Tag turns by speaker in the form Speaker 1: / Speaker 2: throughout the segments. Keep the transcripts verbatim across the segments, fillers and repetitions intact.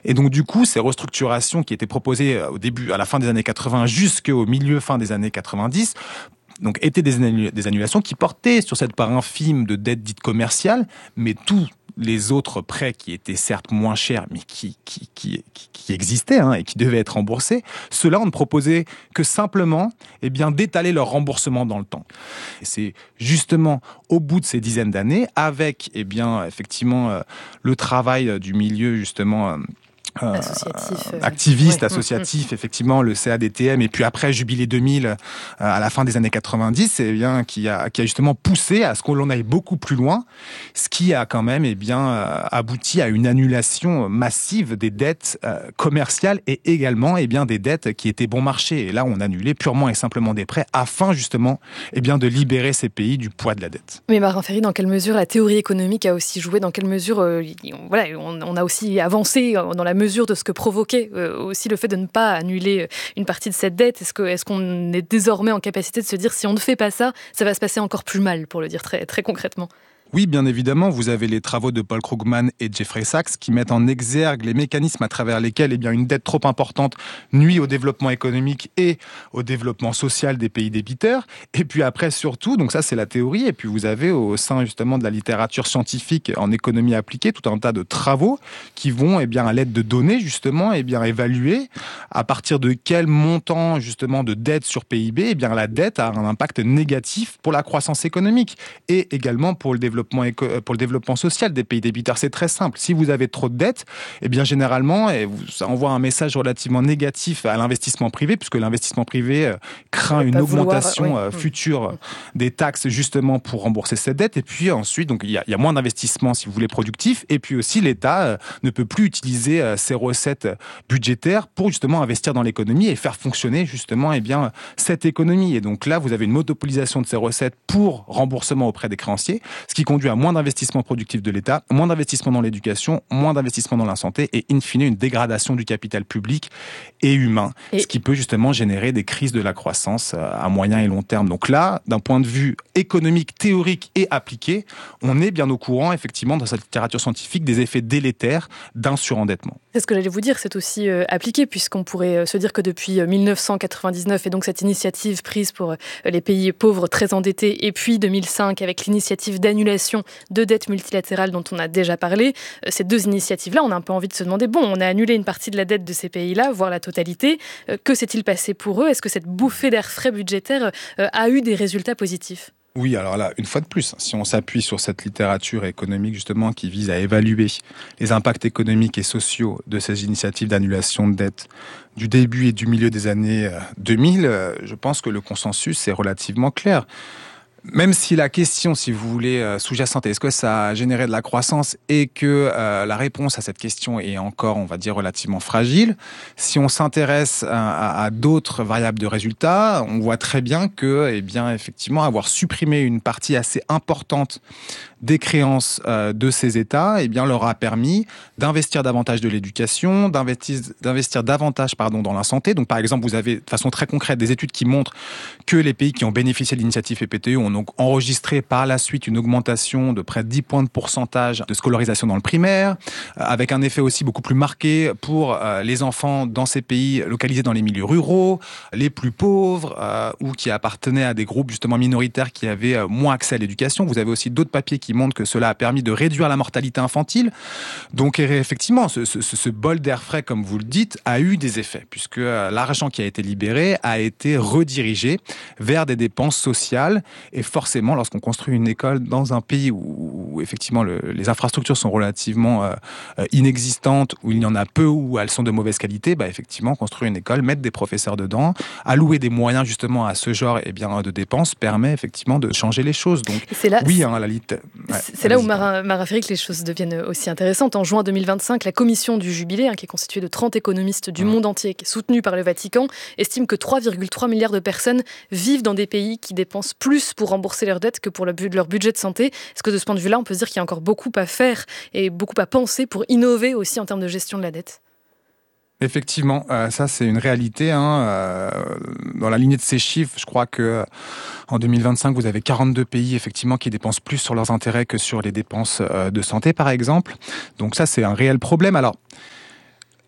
Speaker 1: Et donc du coup, ces restructurations qui étaient proposées au début, à la fin des années quatre-vingts jusqu'au milieu fin des années quatre-vingt-dix, donc étaient des, annu- des annulations qui portaient sur cette part infime de dette dite commerciale, mais tous les autres prêts qui étaient certes moins chers, mais qui, qui, qui, qui, qui existaient hein, et qui devaient être remboursés, ceux-là, on ne proposait que simplement eh bien, d'étaler leur remboursement dans le temps. Et c'est justement au bout de ces dizaines d'années, avec eh bien, effectivement, euh, le travail du milieu justement... Euh, Euh,
Speaker 2: associatif, euh,
Speaker 1: activiste,
Speaker 2: ouais.
Speaker 1: associatif, effectivement, le C A D T M, et puis après Jubilé deux mille, euh, à la fin des années quatre-vingt-dix, eh bien, qui a, qui a justement poussé à ce qu'on aille beaucoup plus loin, ce qui a quand même, eh bien, euh, abouti à une annulation massive des dettes euh, commerciales et également, eh bien, des dettes qui étaient bon marché. Et là, on annulait purement et simplement des prêts afin, justement, eh bien, de libérer ces pays du poids de la dette.
Speaker 2: Mais Marin Ferry, dans quelle mesure la théorie économique a aussi joué, dans quelle mesure, euh, voilà, on, on a aussi avancé dans la mesure de ce que provoquait euh, aussi le fait de ne pas annuler une partie de cette dette. Est-ce que, est-ce qu'on est désormais en capacité de se dire si on ne fait pas ça, ça va se passer encore plus mal, pour le dire très, très concrètement ?
Speaker 1: Oui, bien évidemment, vous avez les travaux de Paul Krugman et Jeffrey Sachs qui mettent en exergue les mécanismes à travers lesquels eh bien, une dette trop importante nuit au développement économique et au développement social des pays débiteurs. Et puis après, surtout, donc ça c'est la théorie, et puis vous avez au sein justement de la littérature scientifique en économie appliquée tout un tas de travaux qui vont eh bien, à l'aide de données justement eh bien, évaluer à partir de quel montant justement de dette sur P I B eh bien, la dette a un impact négatif pour la croissance économique et également pour le développement pour le développement social des pays débiteurs. C'est très simple. Si vous avez trop de dettes, eh bien généralement, et ça envoie un message relativement négatif à l'investissement privé, puisque l'investissement privé craint une augmentation
Speaker 2: vouloir, oui.
Speaker 1: future des taxes justement pour rembourser cette dette. Et puis ensuite, donc il y a, il y a moins d'investissements, si vous voulez, productifs. Et puis aussi, l'État ne peut plus utiliser ses recettes budgétaires pour justement investir dans l'économie et faire fonctionner justement eh bien, cette économie. Et donc là, vous avez une monopolisation de ces recettes pour remboursement auprès des créanciers, ce qui conduit à moins d'investissement productif de l'État, moins d'investissement dans l'éducation, moins d'investissement dans la santé et in fine une dégradation du capital public et humain, et... ce qui peut justement générer des crises de la croissance à moyen et long terme. Donc là, d'un point de vue économique, théorique et appliqué, on est bien au courant effectivement dans cette littérature scientifique des effets délétères d'un surendettement.
Speaker 2: C'est ce que j'allais vous dire, c'est aussi euh, appliqué puisqu'on pourrait euh, se dire que depuis euh, dix-neuf cent quatre-vingt-dix-neuf et donc cette initiative prise pour euh, les pays pauvres très endettés et puis deux mille cinq avec l'initiative d'annulation de dettes multilatérales dont on a déjà parlé. Ces deux initiatives-là, on a un peu envie de se demander, bon, on a annulé une partie de la dette de ces pays-là, voire la totalité. Que s'est-il passé pour eux ? Est-ce que cette bouffée d'air frais budgétaire a eu des résultats positifs ?
Speaker 1: Oui, alors là, une fois de plus, si on s'appuie sur cette littérature économique justement qui vise à évaluer les impacts économiques et sociaux de ces initiatives d'annulation de dette du début et du milieu des années deux mille, je pense que le consensus est relativement clair. Même si la question, si vous voulez, euh, sous-jacente, est-ce que ça a généré de la croissance et que euh, la réponse à cette question est encore, on va dire, relativement fragile, si on s'intéresse à, à, à d'autres variables de résultats, on voit très bien que, eh bien, effectivement, avoir supprimé une partie assez importante des créances euh, de ces États, eh bien, leur a permis d'investir davantage de l'éducation, d'investir, d'investir davantage, pardon, dans la santé. Donc, par exemple, vous avez de façon très concrète des études qui montrent que les pays qui ont bénéficié de l'initiative P P T E ont donc enregistré par la suite une augmentation de près de dix points de pourcentage de scolarisation dans le primaire, euh, avec un effet aussi beaucoup plus marqué pour euh, les enfants dans ces pays localisés dans les milieux ruraux, les plus pauvres, euh, ou qui appartenaient à des groupes justement minoritaires qui avaient euh, moins accès à l'éducation. Vous avez aussi d'autres papiers qui montrent que cela a permis de réduire la mortalité infantile. Donc effectivement, ce, ce, ce bol d'air frais, comme vous le dites, a eu des effets, puisque euh, l'argent qui a été libéré a été redirigé vers des dépenses sociales. Et forcément, lorsqu'on construit une école dans un pays où, où effectivement le, les infrastructures sont relativement euh, inexistantes, où il y en a peu, où elles sont de mauvaise qualité, bah effectivement, construire une école, mettre des professeurs dedans, allouer des moyens justement à ce genre eh bien, de dépenses permet effectivement de changer les choses. Donc
Speaker 2: c'est là,
Speaker 1: oui, hein, la lit...
Speaker 2: ouais, c'est là où Marin, Marin Ferry que les choses deviennent aussi intéressantes. En juin deux mille vingt-cinq, la commission du Jubilé, hein, qui est constituée de trente économistes du mmh. monde entier, qui est soutenue par le Vatican, estime que trois virgule trois milliards de personnes vivent dans des pays qui dépensent plus pour rembourser leurs dettes que pour le, leur budget de santé. Est-ce que de ce point de vue-là, on peut se dire qu'il y a encore beaucoup à faire et beaucoup à penser pour innover aussi en termes de gestion de la dette ?
Speaker 1: Effectivement, euh, ça c'est une réalité. Hein, euh, dans la lignée de ces chiffres, je crois que euh, en deux mille vingt-cinq, vous avez quarante-deux pays effectivement qui dépensent plus sur leurs intérêts que sur les dépenses euh, de santé, par exemple. Donc ça, c'est un réel problème. Alors,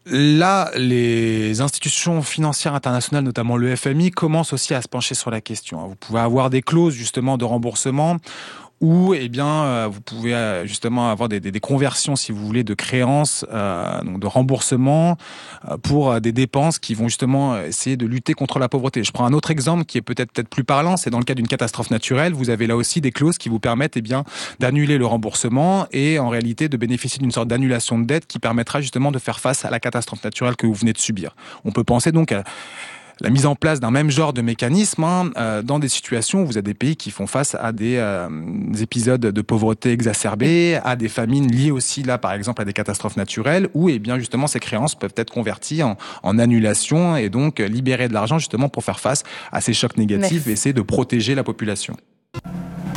Speaker 1: Là, les institutions financières internationales, notamment le F M I, commencent aussi à se pencher sur la question. Vous pouvez avoir des clauses justement de remboursement où, eh bien, vous pouvez justement avoir des, des, des conversions, si vous voulez, de créances, euh, donc de remboursement pour des dépenses qui vont justement essayer de lutter contre la pauvreté. Je prends un autre exemple qui est peut-être peut-être plus parlant, c'est dans le cas d'une catastrophe naturelle. Vous avez là aussi des clauses qui vous permettent, eh bien, d'annuler le remboursement et en réalité de bénéficier d'une sorte d'annulation de dette qui permettra justement de faire face à la catastrophe naturelle que vous venez de subir. On peut penser donc à la mise en place d'un même genre de mécanisme hein, euh, dans des situations où vous avez des pays qui font face à des, euh, des épisodes de pauvreté exacerbés, à des famines liées aussi, là, par exemple, à des catastrophes naturelles, où, eh bien, justement, ces créances peuvent être converties en, en annulation et donc libérer de l'argent, justement, pour faire face à ces chocs négatifs. Merci. Et essayer de protéger la population.